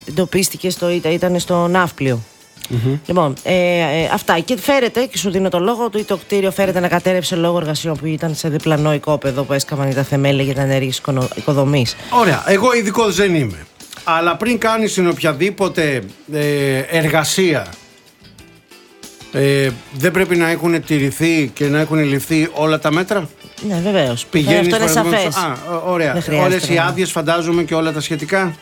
εντοπίστηκε ήταν στο ναύπλιο. Λοιπόν, αυτά. Και φέρεται, και σου δίνω το λόγο του, το κτίριο φέρεται να κατέρευσε λόγω εργασιών που ήταν σε διπλανό οικόπεδο που έσκαβαν τα θεμέλια για τα ενέργειες οικοδομής. Ωραία. Εγώ ειδικός δεν είμαι. Αλλά πριν κάνεις την οποιαδήποτε εργασία, δεν πρέπει να έχουν τηρηθεί και να έχουν ληφθεί όλα τα μέτρα? Ναι, βεβαίως. Πηγαίνεις, αυτό είναι σαφές. Ωραία. Όλες οι άδειες, φαντάζομαι, και όλα τα σχετικά.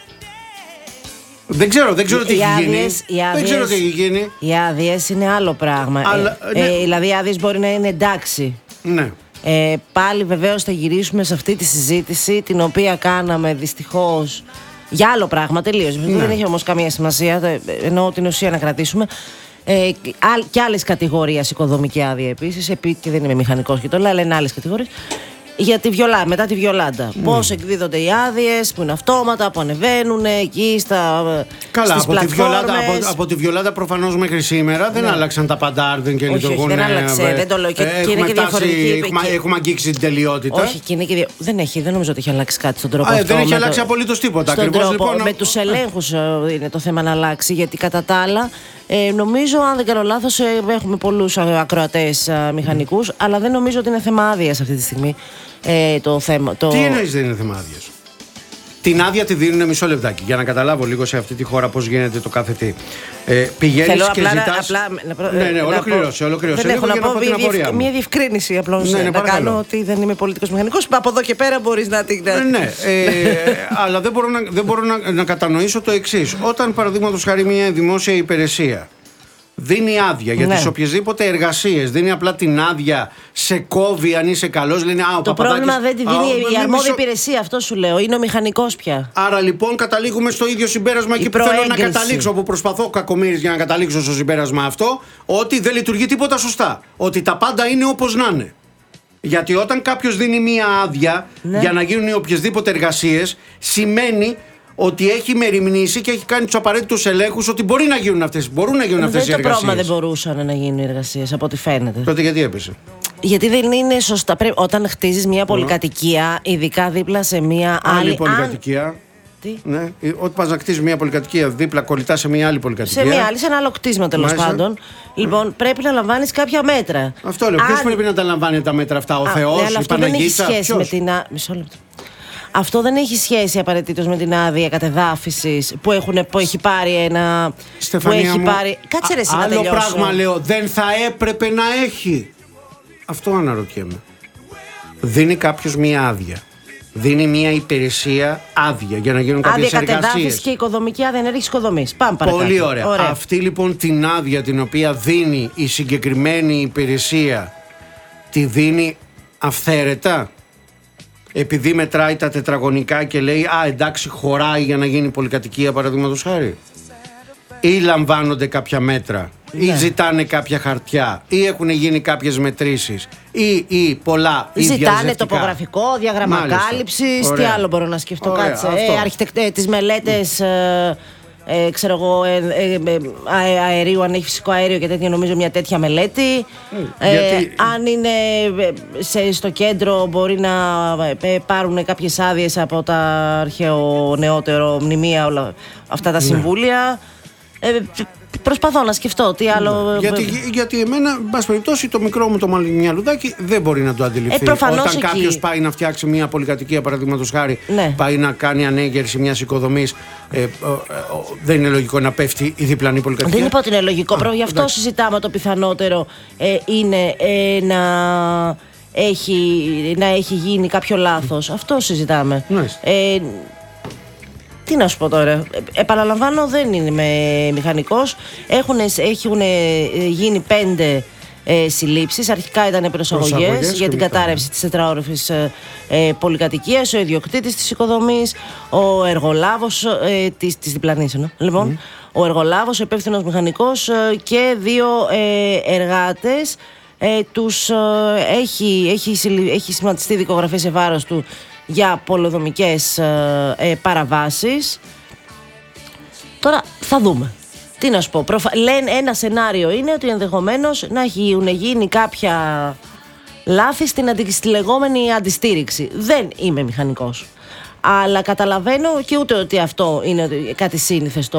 Δεν ξέρω τι έχει γίνει. Δεν ξέρω τι έχει γίνει. Οι άδειες είναι άλλο πράγμα. Δηλαδή, οι άδειες μπορεί να είναι εντάξει. Ναι. Πάλι βεβαίως θα γυρίσουμε σε αυτή τη συζήτηση, την οποία κάναμε δυστυχώς για άλλο πράγμα τελείως. Ναι. Δεν έχει όμως καμία σημασία, εννοώ την ουσία να κρατήσουμε. Και άλλες κατηγορίες οικοδομική άδεια επίσης, και δεν είμαι μηχανικός και το λέω, αλλά είναι άλλες κατηγορίες. Για μετά τη Βιολάντα. Πώς εκδίδονται οι άδειες, που είναι αυτόματα, που ανεβαίνουν εκεί στις πλατφόρμες. Από τη Βιολάντα προφανώς μέχρι σήμερα δεν άλλαξαν τα παντάρδεν και λειτουργούν. Δεν άλλαξε, δεν το λέω. Και είναι και διαφορετική. Έχουμε αγγίξει την τελειότητα. Όχι, δεν νομίζω ότι έχει αλλάξει κάτι στον τρόπο αυτό. Δεν έχει αλλάξει απολύτως τίποτα. Με τους ελέγχους είναι το θέμα να αλλάξει, γιατί κατά τα άλλα. Νομίζω, αν δεν κάνω λάθος, έχουμε πολλούς ακροατές μηχανικούς, αλλά δεν νομίζω ότι είναι θέμα άδειας αυτή τη στιγμή το θέμα. Τι εννοείς δεν είναι θέμα άδειας? Την άδεια τη δίνουν, μισό λεπτάκι, για να καταλάβω λίγο σε αυτή τη χώρα πώς γίνεται το κάθε τι. Πηγαίνεις και ζητάς. Ναι, ολοκλήρωσε. Δεν έχω να πω μια διευκρίνηση απλώς να κάνω, ότι δεν είμαι πολιτικός μηχανικός. Από εδώ και πέρα μπορείς να την. Ναι, αλλά δεν μπορώ να κατανοήσω το εξής. Όταν, παραδείγματος χάρη, μια δημόσια υπηρεσία δίνει άδεια για τις οποιασδήποτε εργασίες, δίνει απλά την άδεια, σε κόβει αν είσαι καλός, λένε το πρόβλημα δεν τη δίνει η αρμόδια υπηρεσία, αυτό σου λέω, είναι ο μηχανικός πια. Άρα λοιπόν καταλήγουμε στο ίδιο συμπέρασμα εκεί που θέλω να καταλήξω, που προσπαθώ κακομοίρης για να καταλήξω στο συμπέρασμα αυτό, ότι δεν λειτουργεί τίποτα σωστά, ότι τα πάντα είναι όπως να είναι. Γιατί όταν κάποιος δίνει μία άδεια για να γίνουν οι οποιασδήποτε εργασίες, σημαίνει ότι έχει μεριμνήσει και έχει κάνει τους απαραίτητους ελέγχους ότι μπορεί να γίνουν αυτές οι εργασίες. Το πρόβλημα δεν μπορούσαν να γίνουν οι εργασίες, από ό,τι φαίνεται. Τότε γιατί έπεσε? Γιατί δεν είναι σωστά. Όταν χτίζεις μια πολυκατοικία, ειδικά δίπλα σε μια άλλη πολυκατοικία. Τι? Ναι, όταν πας να χτίσεις μια πολυκατοικία δίπλα, κολλητά σε μια άλλη πολυκατοικία. Σε ένα άλλο κτίσμα τέλος πάντων. Λοιπόν, πρέπει να λαμβάνεις κάποια μέτρα. Αυτό λέω. Ποιος πρέπει να τα λαμβάνει τα μέτρα αυτά, ο Θεός, η Παναγίτσα? Μισό λεπτό. Αυτό δεν έχει σχέση απαραίτητος με την άδεια κατεδάφισης που έχει πάρει ένα. Στεφανία μου, κάτσε ρε εσύ να τελειώσω. Άλλο πράγμα λέω, δεν θα έπρεπε να έχει. Αυτό αναρωτιέμαι. Δίνει κάποιος μία άδεια. Δίνει μία υπηρεσία άδεια για να γίνουν κάποιες εργασίες. Άδεια κατεδάφισης και οικοδομική άδεια ενέργειας οικοδομής. Πάμε παρακάτω. Πολύ ωραία. Αυτή λοιπόν την άδεια την οποία δίνει η συγκεκριμένη υπηρεσία, τη δίνει αυθαίρετα? Επειδή μετράει τα τετραγωνικά και λέει εντάξει, χωράει για να γίνει πολυκατοικία, παραδείγματος χάρη? Ή λαμβάνονται κάποια μέτρα, ή ζητάνε κάποια χαρτιά, ή έχουν γίνει κάποιες μετρήσεις, ή πολλά ή ζητάνε τοπογραφικό, διάγραμμα κάλυψης. Τι άλλο μπορώ να σκεφτώ? Κάτσε. Τις μελέτες ξέρω εγώ, αερίου, αν έχει φυσικό αέριο και τέτοια, νομίζω μια τέτοια μελέτη. Αν είναι στο κέντρο, μπορεί να πάρουν κάποιες άδειες από τα αρχαίο νεότερο μνημεία, όλα αυτά τα συμβούλια. Προσπαθώ να σκεφτώ τι άλλο. Γιατί εμένα, εν πάση περιπτώσει, το μικρό μου το μυαλουδάκι δεν μπορεί να το αντιληφθεί. Όταν κάποιος πάει να φτιάξει μια πολυκατοικία, παραδείγματος χάρη, πάει να κάνει ανέγερση μιας οικοδομής, δεν είναι λογικό να πέφτει η διπλανή πολυκατοικία? Δεν είπα ότι είναι λογικό. Γι' αυτό συζητάμε το πιθανότερο είναι να έχει γίνει κάποιο λάθος. Αυτό συζητάμε. Τι να σου πω τώρα, επαναλαμβάνω, δεν είμαι μηχανικός. Έχουν γίνει 5 συλλήψεις. Αρχικά ήταν προσαγωγές για την κατάρρευση της τετραόροφης πολυκατοικίας, ο ιδιοκτήτης της οικοδομής, ο εργολάβος της διπλανής. Λοιπόν, ο εργολάβος, ο υπεύθυνος μηχανικός και 2 εργάτες. Έχει σχηματιστεί δικογραφία σε βάρος του για πολεοδομικές παραβάσεις. Τώρα θα δούμε. Τι να σου πω. Λένε ένα σενάριο είναι ότι ενδεχομένως να έχουν γίνει κάποια λάθη στη λεγόμενη αντιστήριξη. Δεν είμαι μηχανικός. Αλλά καταλαβαίνω και ούτε ότι αυτό είναι κάτι σύνηθες